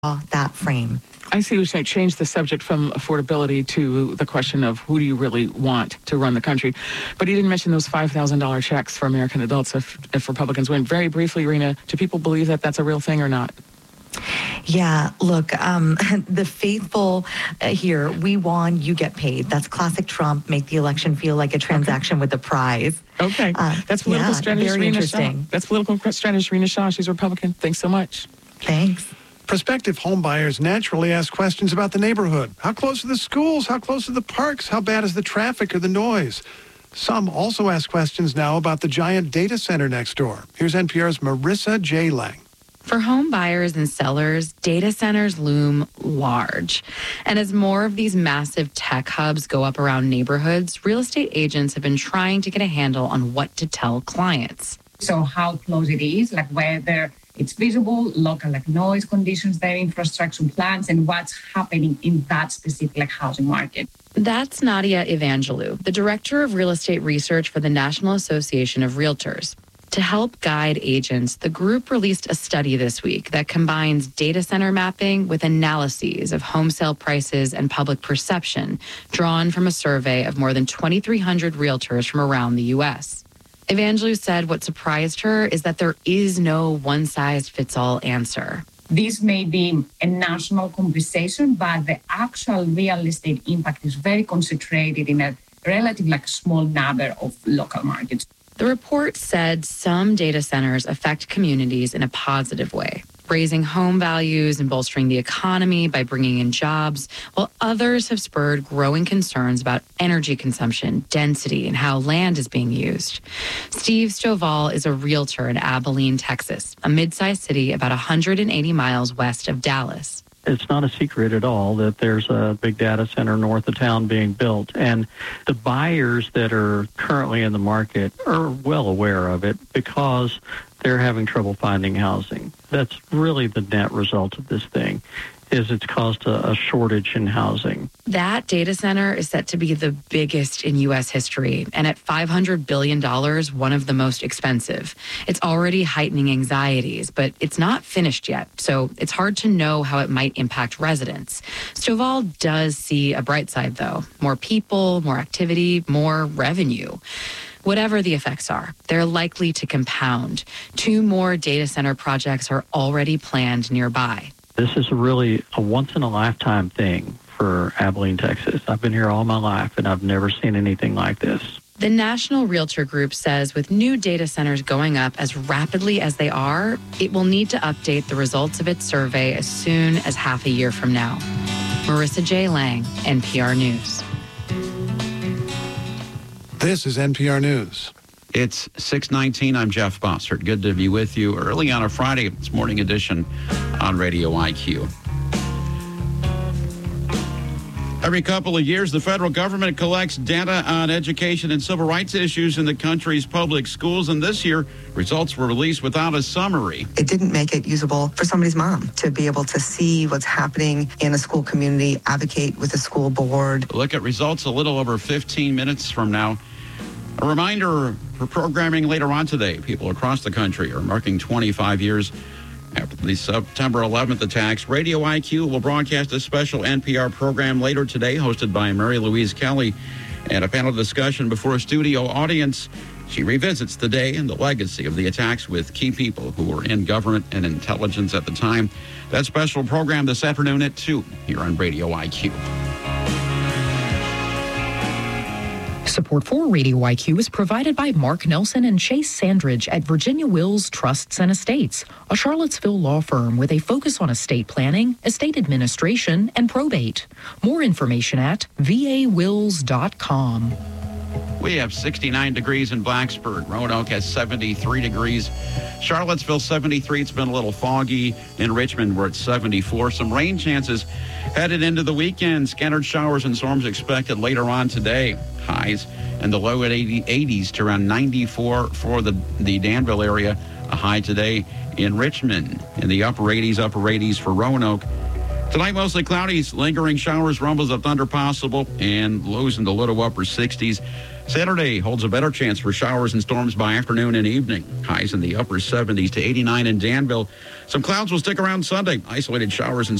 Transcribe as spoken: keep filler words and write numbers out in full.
that frame. I see you say change the subject from affordability to the question of who do you really want to run the country. But he didn't mention those five thousand dollars checks for American adults if, if Republicans win. Very briefly, Rena, do people believe that that's a real thing or not? Yeah, look, um, the faithful uh, here, we won, you get paid. That's classic Trump, make the election feel like a transaction okay. with a prize. Okay. Uh, That's political yeah, strategist very Rena interesting. Shaw. That's political strategist Rena Shaw. She's a Republican. Thanks so much. Thanks. Prospective homebuyers naturally ask questions about the neighborhood. How close are the schools? How close are the parks? How bad is the traffic or the noise? Some also ask questions now about the giant data center next door. Here's N P R's Marissa J. Lang. For home buyers and sellers, data centers loom large. And as more of these massive tech hubs go up around neighborhoods, real estate agents have been trying to get a handle on what to tell clients. So how close it is, like whether it's visible, local like noise conditions, their infrastructure plans, and what's happening in that specific like housing market. That's Nadia Evangelou, the director of real estate research for the National Association of Realtors. To help guide agents, the group released a study this week that combines data center mapping with analyses of home sale prices and public perception drawn from a survey of more than twenty-three hundred realtors from around the U S. Evangelou said what surprised her is that there is no one-size-fits-all answer. This may be a national conversation, but the actual real estate impact is very concentrated in a relatively like small number of local markets. The report said some data centers affect communities in a positive way, raising home values and bolstering the economy by bringing in jobs, while others have spurred growing concerns about energy consumption, density, and how land is being used. Steve Stovall is a realtor in Abilene, Texas, a mid-sized city about one hundred eighty miles west of Dallas. It's not a secret at all that there's a big data center north of town being built. And the buyers that are currently in the market are well aware of it because they're having trouble finding housing. That's really the net result of this thing, is it's caused a, a shortage in housing. That data center is set to be the biggest in U S history, and at five hundred billion dollars, one of the most expensive. It's already heightening anxieties, but it's not finished yet, so it's hard to know how it might impact residents. Stovall does see a bright side, though. More people, more activity, more revenue. Whatever the effects are, they're likely to compound. Two more data center projects are already planned nearby. This is really a once-in-a-lifetime thing for Abilene, Texas. I've been here all my life, and I've never seen anything like this. The National Realtor Group says with new data centers going up as rapidly as they are, it will need to update the results of its survey as soon as half a year from now. Marissa J. Lang, N P R News. This is N P R News. It's six nineteen. I'm Jeff Bossert. Good to be with you early on a Friday. It's Morning Edition on Radio I Q. Every couple of years, the federal government collects data on education and civil rights issues in the country's public schools. And this year, results were released without a summary. It didn't make it usable for somebody's mom to be able to see what's happening in a school community, advocate with the school board. Look at results a little over fifteen minutes from now. A reminder for programming later on today. People across the country are marking twenty-five years after the September eleventh attacks. Radio I Q will broadcast a special N P R program later today, hosted by Mary Louise Kelly, and a panel discussion before a studio audience. She revisits the day and the legacy of the attacks with key people who were in government and intelligence at the time. That special program this afternoon at two here on Radio I Q. Support for Radio I Q is provided by Mark Nelson and Chase Sandridge at Virginia Wills Trusts and Estates, a Charlottesville law firm with a focus on estate planning, estate administration, and probate. More information at v a wills dot com. We have sixty-nine degrees in Blacksburg. Roanoke has seventy-three degrees. Charlottesville, seventy-three. It's been a little foggy. In Richmond, we're at seventy-four. Some rain chances headed into the weekend. Scattered showers and storms expected later on today. Highs in the low at eighties to around ninety-four for the, the Danville area. A high today in Richmond. In the upper eighties, upper eighties for Roanoke. Tonight, mostly cloudy, lingering showers, rumbles of thunder possible, and lows in the low to upper sixties. Saturday holds a better chance for showers and storms by afternoon and evening. Highs in the upper seventies to eighty-nine in Danville. Some clouds will stick around Sunday. Isolated showers and